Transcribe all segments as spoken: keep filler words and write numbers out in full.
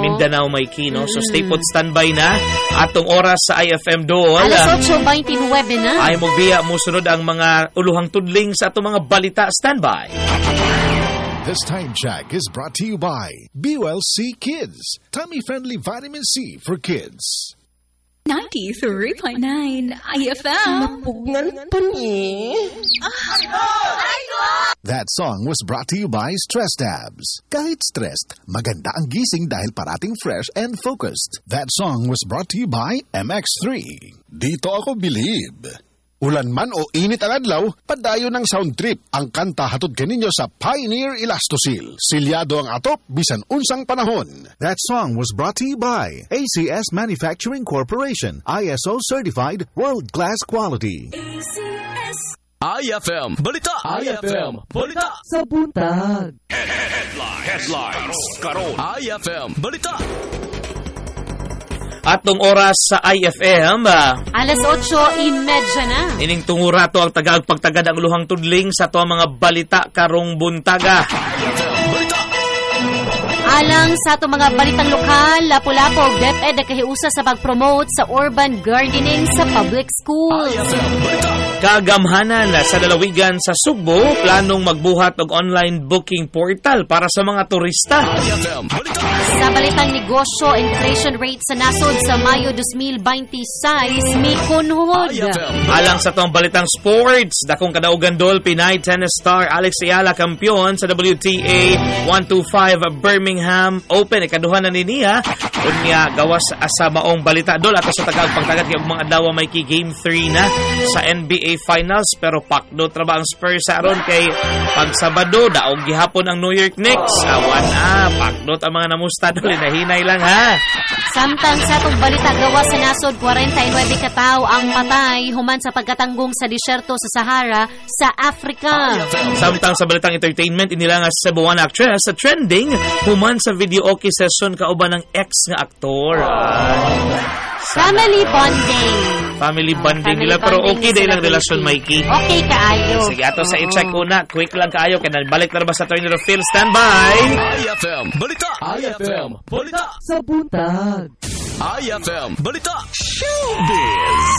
Mindanao may kino. So stay put standby na. Atong oras sa I F M Dole. Alas eight twenty-nine na. Ay mo biya mo sunod ang mga uluhang tudling sa atong mga balita. Standby. This time check is brought to you by B U L C Kids. Tummy-friendly vitamin C for kids. ninety-three point nine I F M. Napugnan pa ni. That song was brought to you by Stress Tabs. Kahit stressed, maganda ang gising dahil parating fresh and focused. That song was brought to you by M X three. Dito ako believe. Ulan man o init ang adlaw, padayon ng sound trip. Ang kanta hatod kaninyo sa Pioneer Elastosil. Silyado ang atop, bisan unsang panahon. That song was brought to you by A C S Manufacturing Corporation. I S O certified, world-class quality. A C S I F M Balita. I F M Balita. Sa buntag. Headlines. Headlines. Karon. I F M Balita. Atong oras sa I F M. Uh, Alas eight thirty na. Ining tungura to ang tagag pagtagad ang uluhang tudling sa to mga balita karong buntaga. Alang sa ato mga balitang lokal, Lapu-Lapu og DepEd nakahiusa sa pag-promote sa urban gardening sa public schools. Kagamhanan sa lalawigan sa Sugbo, planong magbuhat og online booking portal para sa mga turista. Sa balitang negosyo, inflation rate sa nasod sa Mayo twenty twenty-six may kunhod. Alang sa tong balitang sports, dakong kadaugan dol Pinay tennis star Alex Ayala kampiyon sa W T A one twenty-five Birmingham Open. Ikaduhan na ni niya unya gawas sa maong balita dol ato sa tagag pagtagad kay mga dawa may ki game three na sa N B A Finals, pero pakdo tra ba ang Spurs sa aron kay pag Sabado daog gihapon ang New York Knicks. Awan ah, pakdo ang mga namusta dol, hinahinay lang ha. Samtang sa itong balita gawas sa nasod, forty-nine katao ang patay human sa pagkatanggong sa disyerto sa Sahara sa Africa. Samtang sa balitang entertainment, inilang nga sa Cebuana actress sa trending human sa video okay session kauban ng ex nga aktor. Family bonding. Family bonding Family nila, pero bonding okay dahil ang sila, relasyon, Vicky. Mikey. Okay kaayo. Sige, ato sa i-check una. Quick lang kaayo. Kaya balik na ba sa Tornado Phil? Standby! I F M Balita. I F M Balita. Sa buntag. I F M Balita. Showbiz.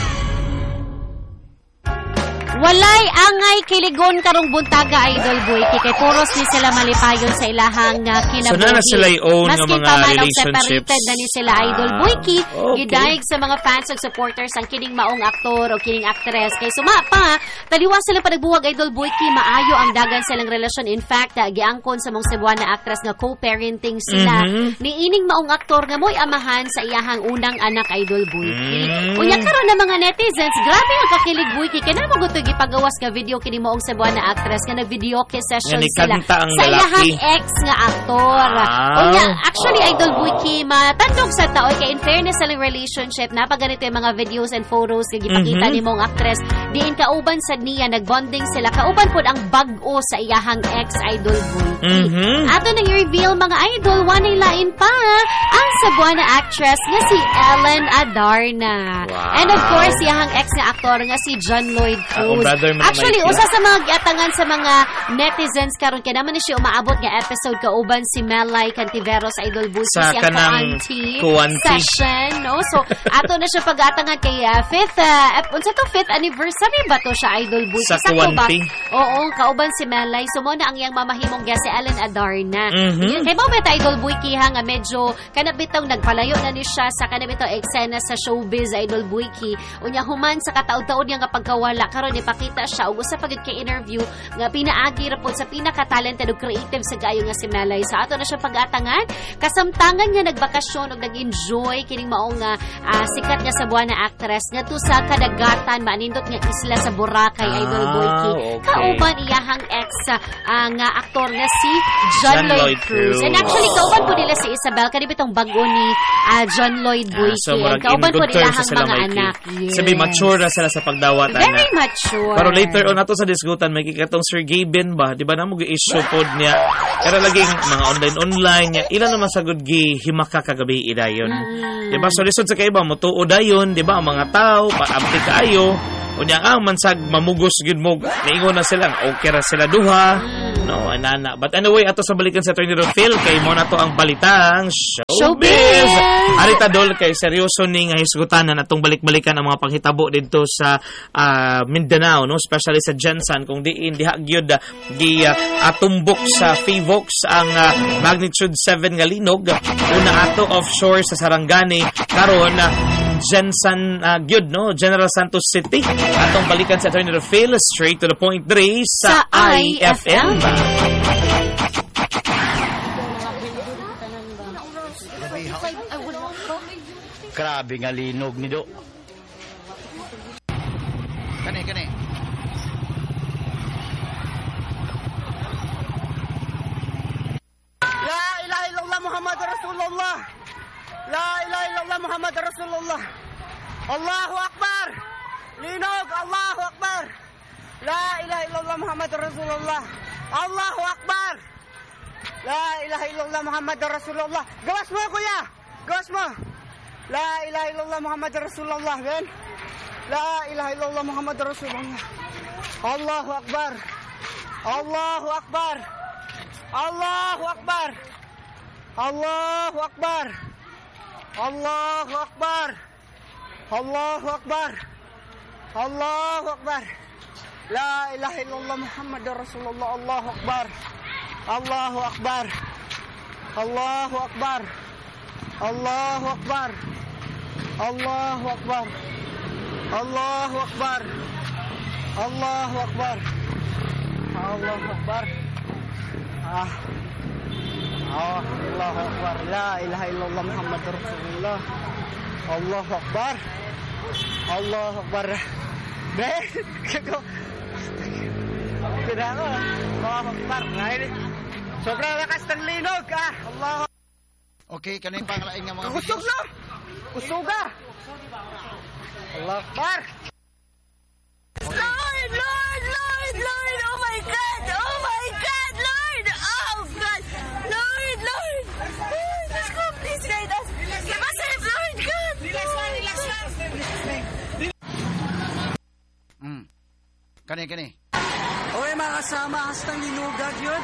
Walay angay kiligon karong buntaga, Idol Boyki, kay puros ni sila malipayon sa ilahang uh, kinabuhi. So na na sila i-own ng Masking mga pa man og relationships. separated na ni sila, Idol Boyki. Okay. Gidayeg sa mga fans ug supporters ang kining maong aktor o kining actress. Kay suma pa, taliwa sila pa nagbuwag, Idol Boyki, maayo ang dagan silang relasyon. In fact, uh, giangkon sa mga Cebuana actress nga co-parenting sila. Mm-hmm. Ni ining maong aktor nga mo'y amahan sa iyahang unang anak, Idol Boyki. Mm. Unya karon na mga netizens, grabe ang kakilig, Boyki. Kaya na mo gipagawas nga video kini moong Cebuana actress nga nag-video kay session sila ang sa iyahang ex nga aktor. Ah. Unya, actually, Idol Boyki, matandog sa tao kay in fairness sa relationship, napaganito yung mga videos and photos nga gipakita Mm-hmm. ni moong actress. Diin kauban sa niya, nagbonding sila. Kauban pod ang bag-o sa iyahang ex, Idol Boyki. Mm-hmm. Ato nang i-reveal mga idol, wanay lain pa ang Cebuana actress nga si Ellen Adarna. Wow. And of course, iyahang ex nga aktor nga si John Lloyd Ako, Cruz. brother, man, Actually, Mikey. usa sa mga giatangan sa mga netizens karon kaya naman ni siya umaabot nga episode kauban si Melay Cantiveros, Idol Boyki, Sa siyang kanang Kuanti Kuanti. session, no? So, ato na siya pag-atangan kay uh, fifth, uh, unsa to fifth anniversary ba to siya, Idol Boyki? Sa Sakto ba? Kuanti. Oo, kauban si Melay. So, mo na ang iyang mamahimong gya si Ellen Adarna. Mhm. Kay mo ba ta, Idol Boyki, ha, nga medyo kanabitong nagpalayo na ni siya sa kanabitong eksena sa showbiz, Idol Boyki. Unya human sa kataod-taod niya nga pagkawala karon ipakita siya ug usa pagid kay interview nga pinaagi ra pod sa pinaka-talented ug creative sa gayo nga si Melay. Sa ato na siya pag-atangan, kasamtangan nga nagbakasyon ug nag-enjoy kining maong nga ah, sikat nga Cebuana actress ngadto sa kadagatan manindot nga isla sa Boracay, Idol Ah, Boyki. okay. Kauban iyahang ex ah, nga aktor nga si John, John Lloyd, Lloyd Cruz. Cruz. And actually kauban po nila si Isabel kanibitong bago ni ah, John Lloyd Ah, Boyki. so, And murag in kauban po good terms ilahang sila, mga Mikey. anak. Yes. Sabi, mature na sila sa pagdawat. Very ana. mature. Pero later on nato sa diskutan, may kikatong Sir Gaben ba? Di ba na mo gi-issue pod niya? Pero laging mga online-online niya. Ilan naman sa good gi himaka kagabi idayon. Mm. Di ba? So lisod sa kaiba, mutuo dayon. Di ba? Ang mga tao, paampi kaayo. Unya ang mansag mamugos gyud mo. Naingon na sila, okay ra sila duha. Mm. no, anana. But anyway, ato sa balikan sa Attorney Phil, kay mo na to ang balitang showbiz. Showbiz! Arita Dol, kay seryoso ni nga hisgutanan atong balik-balikan ang mga panghitabo dito sa uh, Mindanao, no, especially sa Jensan, kung diin diha gyud uh, gi uh, atumbok sa Fivox ang uh, magnitude seven nga linog, una ato offshore sa Sarangani, karon uh, Jensan uh, gyud, no, General Santos City. Atong balikan sa Attorney Phil, straight to the point three sa, Sa I F M. Grabe nga linog ni Do. Kani, kani. La ilaha illallah Muhammad Rasulullah. La ilaha illallah Muhammad Rasulullah. Allahu Akbar. Linog, Allahu Akbar. La ilaha illallah Muhammad Rasulullah. Allahu Akbar. La ilaha illallah Muhammad Rasulullah. Gawas mo, kuya. Gawas mo. La ilaha illallah Muhammad Rasulullah, ben. La ilaha illallah Muhammad Rasulullah. Allahu Akbar. Allahu Akbar. Allahu Akbar. Allahu Akbar. Allahu Akbar. Allahu Akbar. Allahu Akbar. La ilaha illallah Muhammad Rasulullah. Allahu Akbar. Allahu Akbar. Allahu Akbar. Allahu Akbar. Allahu Akbar. Allahu Akbar. Allahu Akbar. Allahu Akbar. Ah. Ah, Allahu Akbar. La ilaha illallah Muhammad Rasulullah. Allahu Akbar. Allahu Akbar. Ben, kago. Kira ko. Allahu Akbar. Sobrang lakas ng linog, ah. Allahu. Okay, kani panglaing nga mga Kusog videos. na. Kusuga. Allahu Akbar. Lord, Lord, Lord, Lord. Oh my God. Oh my God, Lord. Oh God. Lord, Lord. Lord, let's go. Please guide us. Give us help, Lord God. Relax lang, relax lang. Mm. Kani, kani. Oy, mga kasama, hastang linugag yun.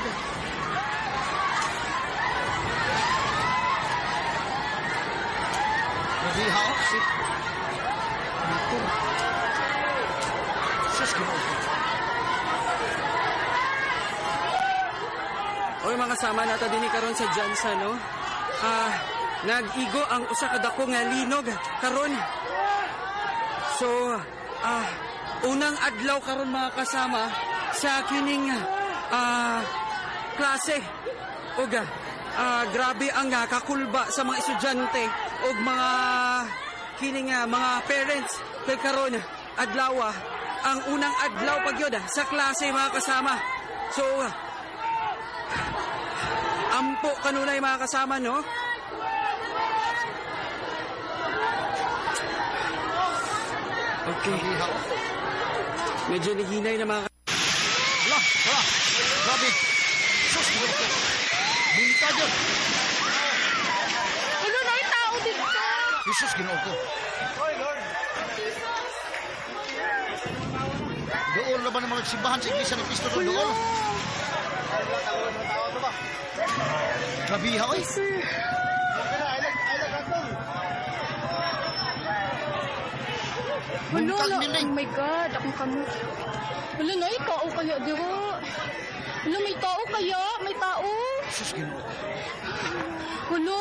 Grabe ha, oh, si... Naku. Sus, gano'n. Oy, mga kasama nato din karon sa Jansa, no? Ah, nag-igo ang usa ka dako nga linog karon. So, ah, unang adlaw karon mga kasama sa kining ah klase. Og ah, grabe ang ah, kakulba sa mga estudyante og mga kining ah, mga parents kay karon adlaw ah, ang unang adlaw pagyod ah, sa klase mga kasama. So, ampo kanunay mga kasama, no? Okay. Medyo nahinay na mga... Hala, hala. Grabe. Sus, gano'n. Bunta dyan. Ano na yung tao dito? Jesus, gano'n ko. Doon na ba ng mga simbahan sa Iglesia ni Cristo doon? Doon. Grabe ha, oy. Wala, Buntag wala. miling. Oh my God, akong kamot. Wala na, may tao kaya, di ba? Wala, may tao kaya? May tao? Jesus, gano'n. Wala.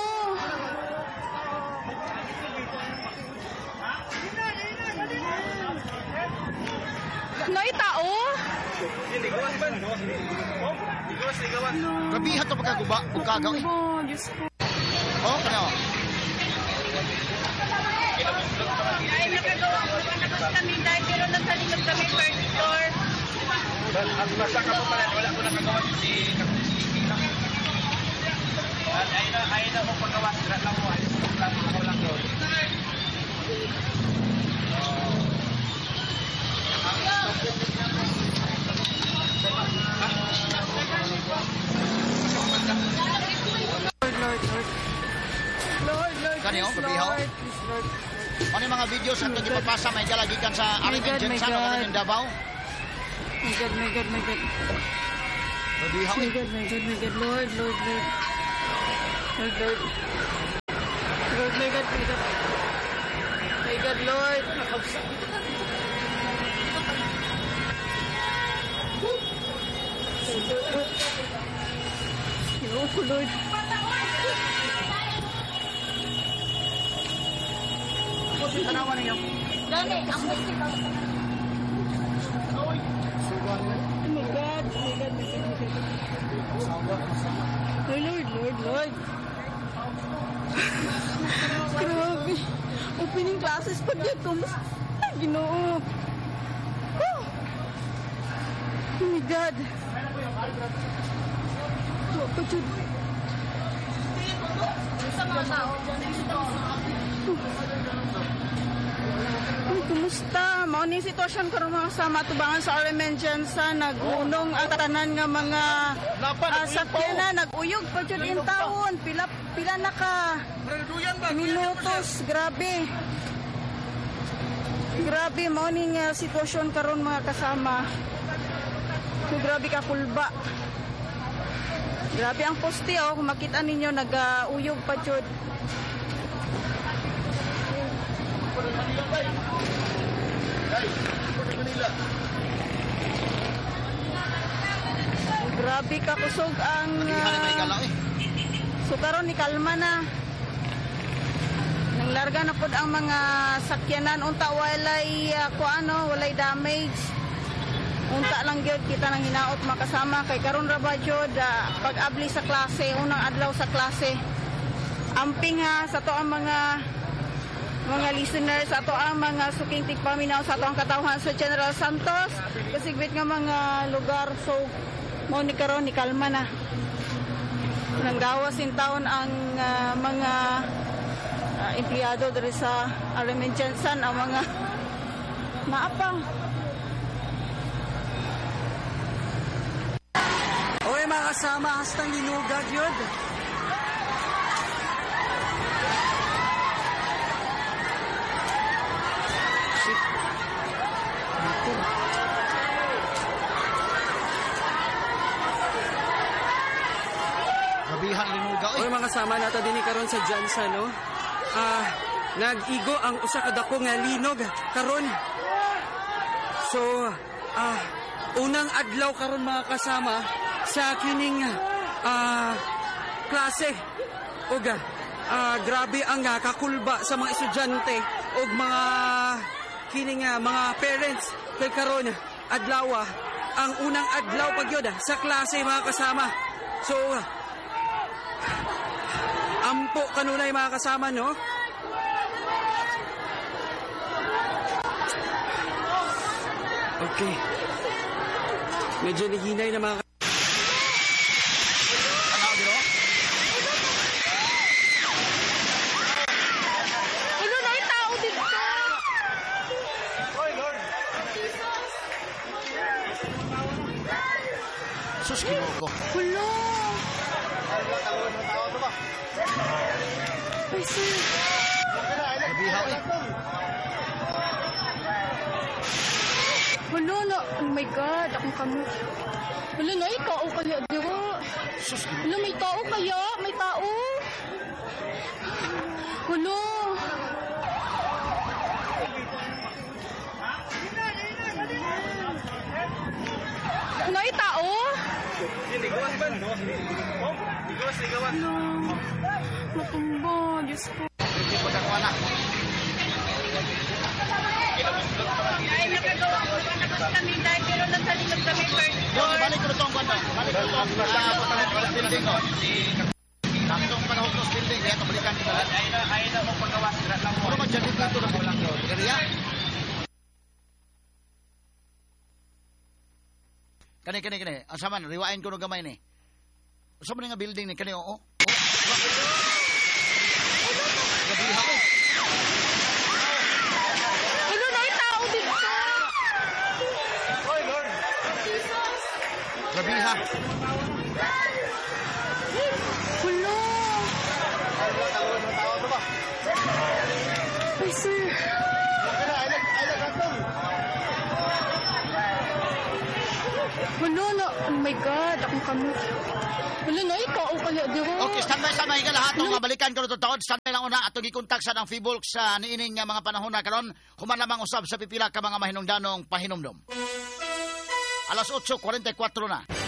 May tao? Grabe ha ito pagkaguba. Bukagaw eh. Oh, Diyos ko. Oh, kanya oh. Ay, nakagawa ko. Nakagawa kami dahil pero nasa likod kami first floor. Ang basta ka pa pala, wala ko nakagawa si Kapitiki lang. Ayun na, ayun na kung paggawa, sirat lang mo, ayun mo lang, ako lang doon. Kani oh, kabihaw. Ano yung mga videos ang nagipapasa may galagikan sa Arimin Jensan o kanin Davao? My God, my God, my God. Rabiha, My eh. God, my God, my God. Lord, Lord, Lord. Lord, Lord. Lord, my God, my God. My God, Lord. Ayoko, Lord. Tanawan ninyo. Lani, ako ito. Oh my God, oh my God, my God, my God. Oh Lord, Lord, Lord. Grabe. Opening classes pa dito. Ginoo. Oh. Oh my God. Oh, pachud. Uy, kumusta? Mao ni sitwasyon karon mga sama tubangan sa R M N Jensen nagunong ang tanan nga mga uh, sakyanan naguyog pa jud in taon pila pila na ka minutos grabe. Grabe mao ni nga sitwasyon karon mga kasama. So, grabe ka kulba. Grabe ang poste oh, kung makita ninyo nag-uyog pa jud. Grabe ka kusog ang uh, so karon ni kalma na. Nanglarga na pud ang mga sakyanan unta walay uh, kuano walay damage. Unta lang gyud kita nang hinaot makasama kay karon ra ba jud uh, pag-abli sa klase unang adlaw sa klase. Amping ha sa to ang mga mga listeners, ato ang mga suking tigpaminaw sa ato ang katawhan sa General Santos, kasigbit nga mga lugar. So, mo ni karon ni kalma na. Nanggawas in taon ang uh, mga uh, empleyado diri sa R M N Jensen, ang mga maapang. Oy, mga kasama, hastang linugad yun. Rabihan linuga, Oy, mga kasama nato din karon sa Jansa, no? Ah, nag-igo ang usa ka dako nga linog karon. So, ah, unang adlaw karon mga kasama sa kining ah, klase. Og ah, grabe ang ah, kakulba sa mga estudyante og mga kining ah, mga parents kay karon adlaw ah, ang unang adlaw pagyod ah, sa klase mga kasama. So, ampo kanunay mga kasama, no? Okay. Medyo nahinay na mga Ano na yung tao dito? Oy, Lord. Sus, kinoko. Hulo! Ay, sir. Rabiha, eh. Hulo na. Oh my God, akong kamot. Hulo na, ikaw kaya, diba? Hulo, may tao kaya? May tao? Hulo. Ano yung tao? Ligawan ba? Ligawas, ligawan. Hulo. Matumba, Diyos ko. Hindi ko nakuha na. Ay, nakagawa ko na tapos kami dahil pero nasa likod kami first Doon, balik ko na itong kwanda. Balik ko na itong kwanda. Building, no? Dami itong panahon ng building, kaya kabalikan ko na. Ayaw na mong paggawa. Pero madyan dito na kulang yun. Kaya, kani, kani, kani. Ang saman, riwain ko na gamay ni. Sa man nga building ni kani, oo. Oh. Gabiha ko. Ano na yung tao dito? Oy, Lord. Gabiha. Hulo. Ay, sir. Wala na. Oh my God, akong kamot. Wala na, ikaw o kaya diro. Okay, standby sa mga lahat ng balikan karon taon. Standby lang una atong gikontak sa ng Fibulk sa niining nga mga panahon na karon. Human lamang usab sa pipila ka mga mahinungdanong pahinumdom. Alas eight forty-four na.